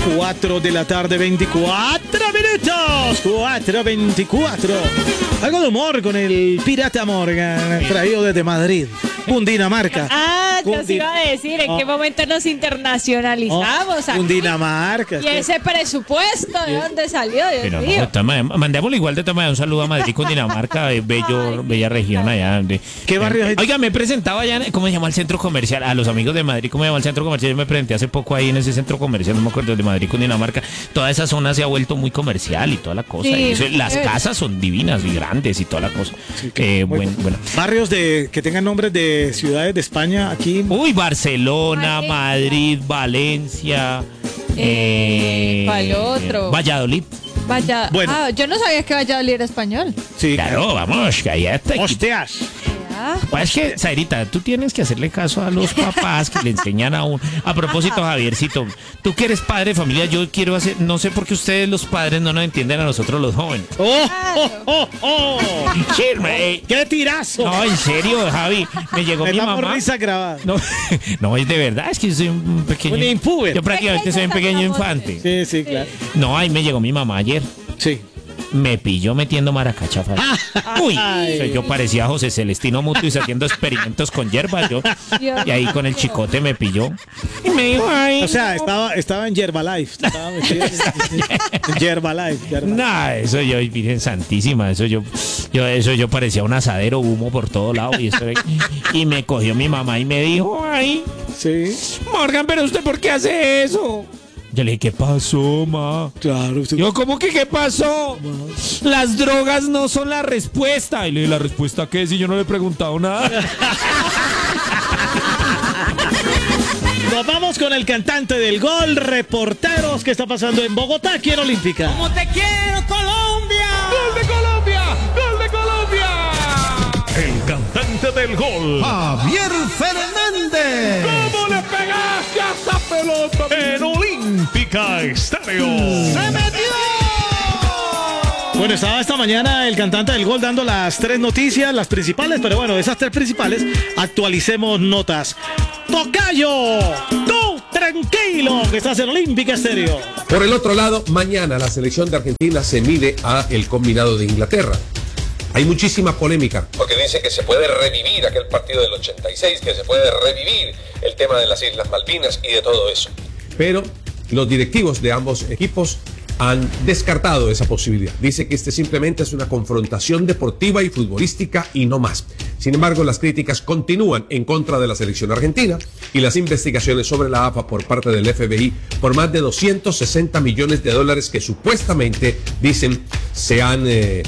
4 de la tarde, 24 minutos. 4:24. Algo de humor con el Pirata Morgan, traído desde Madrid, Cundinamarca. Yo sí iba a decir, ¿en qué momento nos internacionalizamos? Cundinamarca. ¿Y ese presupuesto de dónde salió? Dios mío. Mandémosle igual de tamaño un saludo a Madrid, Cundinamarca, bella región allá. ¿Qué barrio es? Oiga, me presentaba allá, ¿cómo se llama el centro comercial? A los amigos de Madrid, ¿cómo se llama el centro comercial? Yo me presenté hace poco ahí en ese centro comercial, no me acuerdo, de Madrid, Cundinamarca. Toda esa zona se ha vuelto muy comercial y toda la cosa. Sí, y eso, las casas son divinas y grandes y toda la cosa. Sí, bueno. Barrios que tengan nombres de ciudades de España aquí. Uy, Barcelona, Madrid, Valencia. ¿Cuál otro? Valladolid. Bueno. Yo no sabía que Valladolid era español. Sí, Claro, vamos, que allá está. Hostias. Pues es que, Zairita, tú tienes que hacerle caso a los papás que le enseñan a uno. A propósito, Javiercito, tú que eres padre de familia, yo quiero hacer, no sé por qué ustedes los padres no nos entienden a nosotros los jóvenes. ¡Oh! ¡Qué tirazo! No, en serio, Javi, me llegó mi mamá. Risa grabada. No, es de verdad, es que yo soy un pequeño. Un impuber. Yo prácticamente soy un pequeño infante. Sí, claro. No, ahí me llegó mi mamá ayer. Sí. Me pilló metiendo maracacha. Uy, yo parecía José Celestino Mutis haciendo experimentos con hierbas. Y ahí con el chicote me pilló. Y me dijo, ay. O sea, estaba en Herbalife. Estaba metido en Herbalife. Nah, eso yo, Virgen Santísima, eso yo parecía un asadero, humo por todo lado. Y me cogió mi mamá y me dijo, ay. Sí. Morgan, pero usted, ¿por qué hace eso? Yo le dije, ¿qué pasó, ma? Claro. Yo, ¿cómo que qué pasó? Las drogas no son la respuesta. Y le dije, ¿la respuesta qué? Si yo no le he preguntado nada. Nos vamos con el cantante del gol, reporteros, ¿qué está pasando en Bogotá, aquí en Olímpica? ¡Como te quiero, Colombia! ¡Gol de Colombia! ¡Gol de Colombia! El cantante del gol, ¡Javier Fernández! ¿cómo le pegaste a esa pelota en Olímpica Estéreo? ¡Se metió! Bueno, estaba esta mañana el cantante del gol dando las 3 noticias, las principales, pero bueno, de esas 3 principales, actualicemos notas. ¡Tocayo! ¡Tú tranquilo! Que estás en Olímpica Estéreo. Por el otro lado, mañana la selección de Argentina se mide a el combinado de Inglaterra. Hay muchísima polémica, porque dice que se puede revivir aquel partido del 86, que se puede revivir el tema de las Islas Malvinas y de todo eso. Pero los directivos de ambos equipos han descartado esa posibilidad. Dice que simplemente es una confrontación deportiva y futbolística y no más. Sin embargo, las críticas continúan en contra de la selección argentina y las investigaciones sobre la AFA por parte del FBI por más de 260 millones de dólares que supuestamente, dicen, se han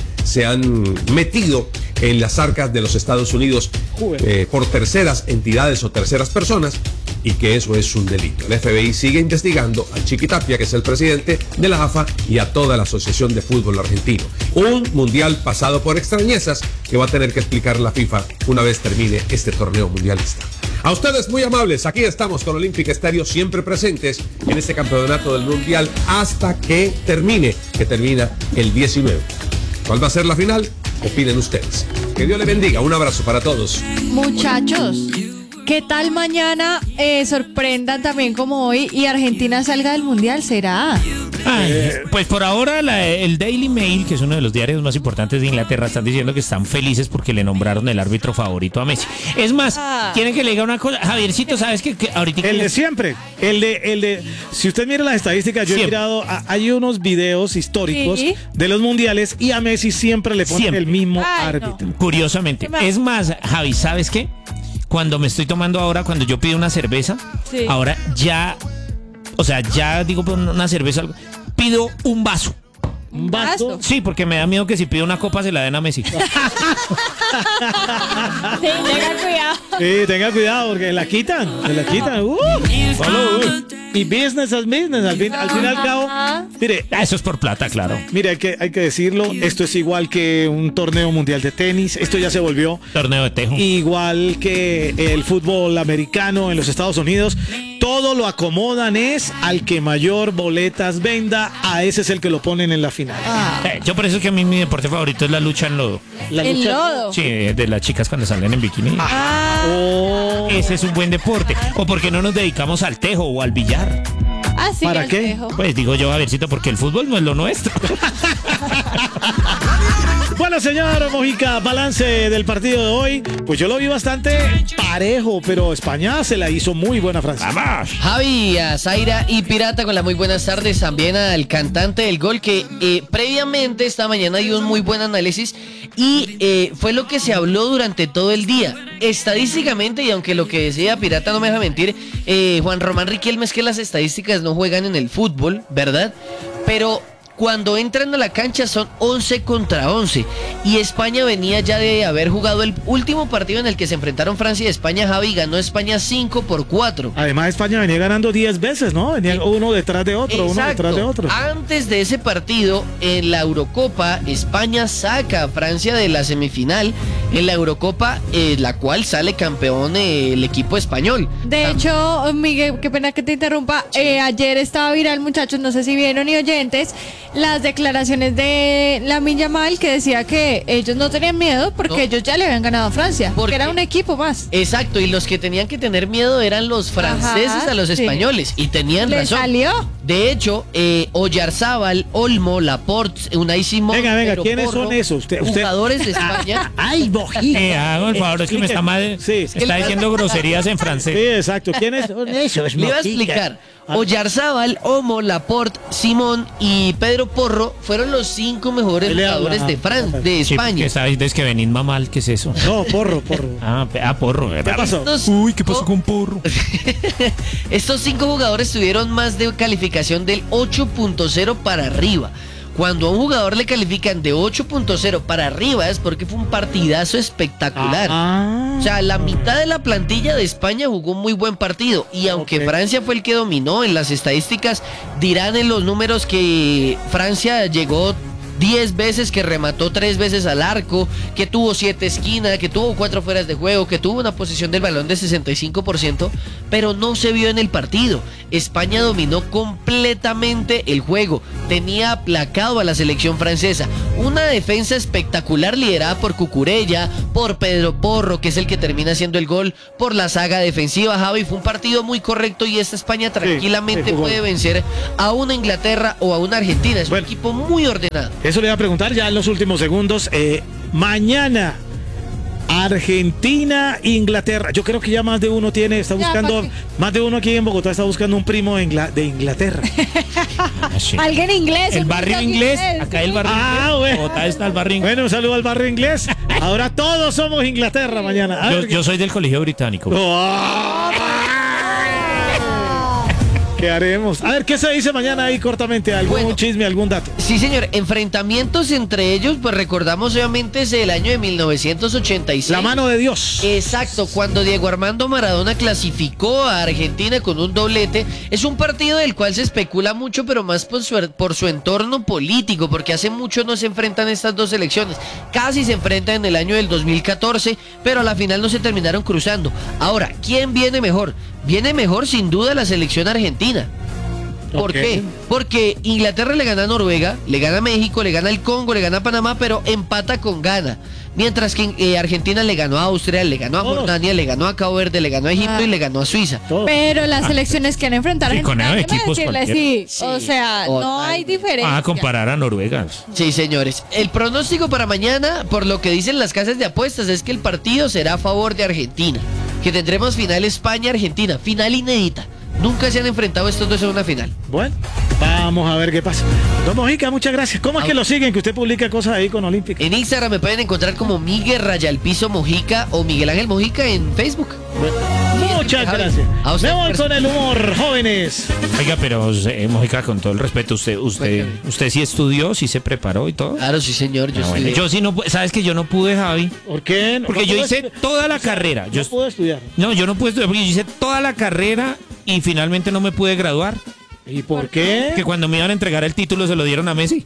metido en las arcas de los Estados Unidos por terceras entidades o terceras personas, y que eso es un delito. El FBI sigue investigando al Chiquitapia, que es el presidente de la AFA, y a toda la Asociación de Fútbol Argentino. Un mundial pasado por extrañezas que va a tener que explicar la FIFA una vez termine este torneo mundialista. A ustedes muy amables, aquí estamos con Olímpica Estéreo, siempre presentes en este campeonato del mundial hasta que termina el 19. ¿Cuál va a ser la final? Opinen ustedes. Que Dios le bendiga. Un abrazo para todos. Muchachos, ¿qué tal mañana sorprendan también como hoy y Argentina salga del Mundial? ¿Será? Pues por ahora el Daily Mail, que es uno de los diarios más importantes de Inglaterra, están diciendo que están felices porque le nombraron el árbitro favorito a Messi. Es más, quieren que le diga una cosa, Javiercito, ¿sabes que ahorita? El de siempre, si usted mira las estadísticas, yo he mirado, hay unos videos históricos de los mundiales y a Messi siempre le ponen el mismo árbitro. No. Curiosamente, es más, Javi, ¿sabes qué? Cuando me estoy tomando ahora, cuando yo pido una cerveza, ahora ya, o sea, ya digo por una cerveza, pido un vaso. ¿Un vaso? Sí, porque me da miedo que si pido una copa se la den a Messi. Sí, tenga cuidado. Sí, tenga cuidado porque se la quitan. Y business as business, al fin y al cabo. Mire, eso es por plata, claro. Mire, hay que decirlo, esto es igual que un torneo mundial de tenis, esto ya se volvió torneo de tejo. Igual que el fútbol americano en los Estados Unidos, todo lo acomodan es al que mayor boletas venda, a ese es el que lo ponen en la final. Yo por eso es que a mí mi deporte favorito es la lucha en lodo. ¿En lodo? Sí, de las chicas cuando salen en bikini. Ese es un buen deporte. O porque no nos dedicamos al tejo o al billar. Así ¿Para es, qué? viejo. Pues digo yo, Javiercito, porque el fútbol no es lo nuestro. Bueno, señor Mojica, balance del partido de hoy. Pues yo lo vi bastante parejo, pero España se la hizo muy buena a Francia. ¡Vamos! Javi, a Zaira y Pirata con las muy buenas tardes. También al cantante del gol que previamente esta mañana dio un muy buen análisis y fue lo que se habló durante todo el día. Estadísticamente, y aunque lo que decía Pirata no me deja mentir, Juan Román Riquelme, es que las estadísticas no juegan en el fútbol, ¿verdad? Pero cuando entran a la cancha son 11 contra 11 y España venía ya de haber jugado el último partido en el que se enfrentaron Francia y España. Javi, ganó España 5-4. Además, España venía ganando 10 veces, ¿no? Venía uno detrás de otro, uno detrás de otro. Antes de ese partido, en la Eurocopa, España saca a Francia de la semifinal. En la Eurocopa, la cual sale campeón el equipo español. De hecho, Miguel, qué pena que te interrumpa. Ayer estaba viral, muchachos, no sé si vieron y oyentes, las declaraciones de Lamine Yamal, que decía que ellos no tenían miedo porque No. ellos ya le habían ganado a Francia, porque Porque- era un equipo más. Exacto, y los que tenían que tener miedo eran los franceses a los sí. españoles, y tenían Le razón. salió. De hecho, Oyarzábal, Olmo, Laporte, Unai Simón, Venga, Pedro ¿quiénes Porro, son esos? Usted- jugadores de España. ¡Ay, Mojica! Hago el favor, es que me está mal. Sí. Está diciendo groserías en Sí, francés. exacto. ¿Quiénes son esos? Le iba a Mojica? explicar. Oyarzábal, Olmo, Laporte, Simón y Pedro Porro fueron los 5 mejores Él le habla, jugadores de de Sí, España. que sabéis desde que venís mal, ¿qué es eso? No, porro. Porro. ¿Qué pasó? Estos Uy, ¿qué pasó cinco- con Porro? Estos 5 jugadores tuvieron más de calificación del 8.0 para arriba. Cuando a un jugador le califican de 8.0 para arriba es porque fue un partidazo espectacular. Ah. O sea, la mitad de la plantilla de España jugó un muy buen partido. Y aunque Ok. Francia fue el que dominó en las estadísticas, dirán en los números que Francia llegó 10 veces, que remató 3 veces al arco, que tuvo 7 esquinas, que tuvo 4 fueras de juego, que tuvo una posición del balón de 65%, pero no se vio en el partido. España dominó completamente el juego, tenía aplacado a la selección francesa. Una defensa espectacular liderada por Cucurella, por Pedro Porro, que es el que termina haciendo el gol, por la saga defensiva. Javi, fue un partido muy correcto y esta España tranquilamente jugó. puede vencer a una Inglaterra o a una Argentina. Es Bueno. un equipo muy ordenado. Eso le iba a preguntar ya en los últimos segundos. Mañana, Argentina, Inglaterra. Yo creo que ya más de uno está Ya, buscando, papi. más de uno aquí en Bogotá está buscando un primo de Inglaterra. Ah, sí. Alguien inglés. El un barrio muchacho inglés, acá hay el barrio Ah, inglés. bueno. Bogotá está el barrio inglés. Bueno, un saludo al barrio inglés. Ahora todos somos Inglaterra mañana. A ver, Yo soy del colegio británico. ¡Oh! ¿Qué haremos? A ver, ¿qué se dice mañana ahí cortamente? ¿Algún Bueno. chisme, algún dato? Sí, señor. Enfrentamientos entre ellos, pues recordamos obviamente es el año de 1986. La mano de Dios. Exacto, cuando Diego Armando Maradona clasificó a Argentina con un doblete. Es un partido del cual se especula mucho, pero más por su entorno político, porque hace mucho no se enfrentan estas dos selecciones. Casi se enfrentan en el año del 2014, pero a la final no se terminaron cruzando. Ahora, ¿quién viene mejor? Viene mejor sin duda la selección argentina. ¿Por Ok. qué? Porque Inglaterra le gana a Noruega, le gana a México, le gana al Congo, le gana a Panamá, pero empata con Ghana. Mientras que Argentina le ganó a Austria, le ganó a Todos. Jordania, le ganó a Cabo Verde, le ganó a Egipto y le ganó a Suiza. Todo. Pero las selecciones que han enfrentado a Sí, con Argentina, esos equipos déjame decirle, cualquiera. sí. O sea, no hay Totalmente. diferencia. Comparar a Noruega. Sí, señores. El pronóstico para mañana, por lo que dicen las casas de apuestas, es que el partido será a favor de Argentina. Que tendremos final España-Argentina, final inédita. Nunca se han enfrentado estos dos en una final. Bueno, vamos a ver qué pasa. Don Mojica, muchas gracias. ¿Cómo es que lo siguen? Que usted publica cosas ahí con Olímpica. En Instagram me pueden encontrar como Miguel Rayalpizo Mojica o Miguel Ángel Mojica en Facebook. Muchas Javi, gracias. a usted, Me voy fuerza. con el humor, jóvenes. Oiga, pero Mojica, con todo el respeto, usted sí estudió, sí se preparó y todo. Claro, sí, señor. Yo Ah, bueno. estudié. Yo sí no, sabes que yo no pude, Javi, ¿Por qué? porque No yo puedo hice estu- toda la carrera. No puedo estudiar. No, yo no pude estudiar porque yo hice toda la carrera y finalmente no me pude graduar. ¿Y por qué? Que cuando me iban a entregar el título se lo dieron a Messi.